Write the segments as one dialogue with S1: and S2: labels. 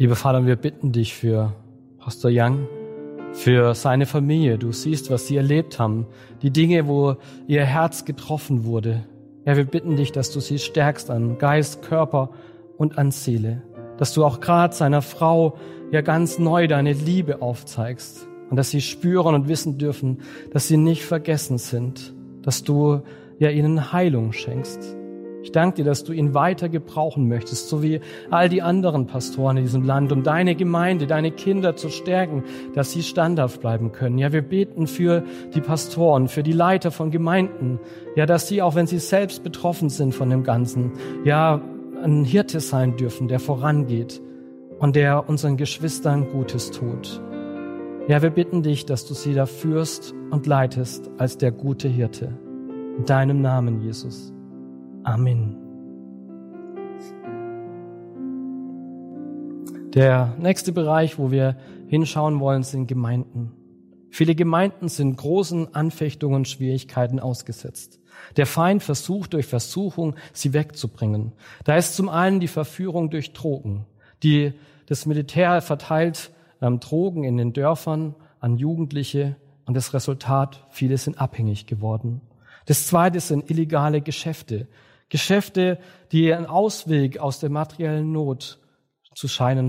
S1: Lieber Vater, wir bitten dich für Pastor Young, für seine Familie. Du siehst, was sie erlebt haben, die Dinge, wo ihr Herz getroffen wurde. Ja, wir bitten dich, dass du sie stärkst an Geist, Körper und an Seele. Dass du auch gerade seiner Frau ja ganz neu deine Liebe aufzeigst und dass sie spüren und wissen dürfen, dass sie nicht vergessen sind, dass du ja ihnen Heilung schenkst. Ich danke dir, dass du ihn weiter gebrauchen möchtest, so wie all die anderen Pastoren in diesem Land, um deine Gemeinde, deine Kinder zu stärken, dass sie standhaft bleiben können. Ja, wir beten für die Pastoren, für die Leiter von Gemeinden, ja, dass sie, auch wenn sie selbst betroffen sind von dem Ganzen, ja, ein Hirte sein dürfen, der vorangeht und der unseren Geschwistern Gutes tut. Ja, wir bitten dich, dass du sie da führst und leitest als der gute Hirte. In deinem Namen, Jesus. Amen. Der nächste Bereich, wo wir hinschauen wollen, sind Gemeinden. Viele Gemeinden sind großen Anfechtungen und Schwierigkeiten ausgesetzt. Der Feind versucht durch Versuchung, sie wegzubringen. Da ist zum einen die Verführung durch Drogen. Das Militär verteilt Drogen in den Dörfern an Jugendliche und das Resultat, viele sind abhängig geworden. Das zweite sind illegale Geschäfte. Geschäfte, die einen Ausweg aus der materiellen Not zu scheinen.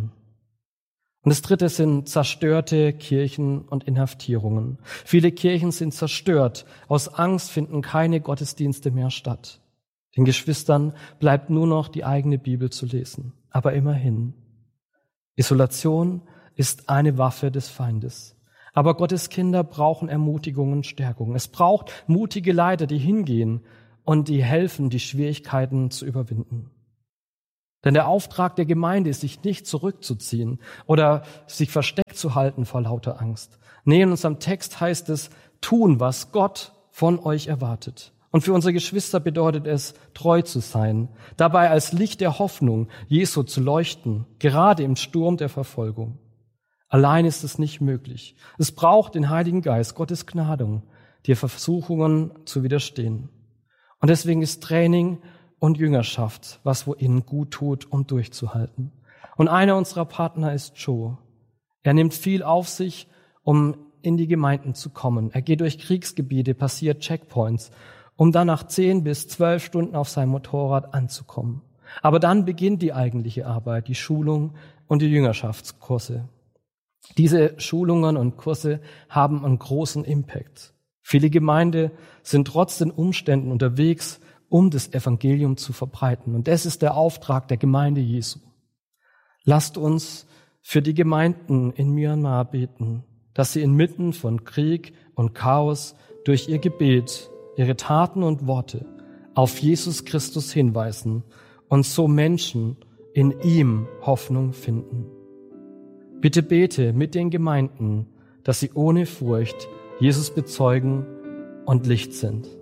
S1: Und das dritte sind zerstörte Kirchen und Inhaftierungen. Viele Kirchen sind zerstört. Aus Angst finden keine Gottesdienste mehr statt. Den Geschwistern bleibt nur noch die eigene Bibel zu lesen. Aber immerhin. Isolation ist eine Waffe des Feindes. Aber Gottes Kinder brauchen Ermutigung und Stärkung. Es braucht mutige Leiter, die hingehen und die helfen, die Schwierigkeiten zu überwinden. Denn der Auftrag der Gemeinde ist, sich nicht zurückzuziehen oder sich versteckt zu halten vor lauter Angst. Nee, in unserem Text heißt es, tun, was Gott von euch erwartet. Und für unsere Geschwister bedeutet es, treu zu sein, dabei als Licht der Hoffnung Jesu zu leuchten, gerade im Sturm der Verfolgung. Allein ist es nicht möglich. Es braucht den Heiligen Geist, Gottes Gnade, die Versuchungen zu widerstehen. Und deswegen ist Training und Jüngerschaft was, wo ihnen gut tut, um durchzuhalten. Und einer unserer Partner ist Joe. Er nimmt viel auf sich, um in die Gemeinden zu kommen. Er geht durch Kriegsgebiete, passiert Checkpoints, um dann nach 10 bis 12 Stunden auf seinem Motorrad anzukommen. Aber dann beginnt die eigentliche Arbeit, die Schulung und die Jüngerschaftskurse. Diese Schulungen und Kurse haben einen großen Impact. Viele Gemeinden sind trotz den Umständen unterwegs, um das Evangelium zu verbreiten. Und das ist der Auftrag der Gemeinde Jesu. Lasst uns für die Gemeinden in Myanmar beten, dass sie inmitten von Krieg und Chaos durch ihr Gebet, ihre Taten und Worte auf Jesus Christus hinweisen und so Menschen in ihm Hoffnung finden. Bitte bete mit den Gemeinden, dass sie ohne Furcht Jesus bezeugen und Licht sind.